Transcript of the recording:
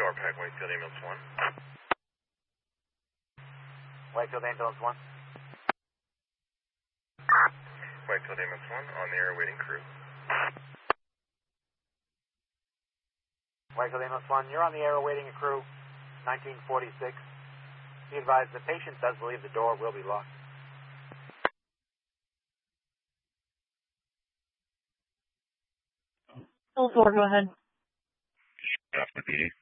Norpac, Wakefield Ambulance 1. Wakefield Ambulance 1. Wakefield Ambulance 1, on the air awaiting crew. Wakefield Ambulance 1, you're on the air awaiting a crew, 1946. Be advised, the patient does believe the door will be locked. Full 4, go ahead. Off the PD.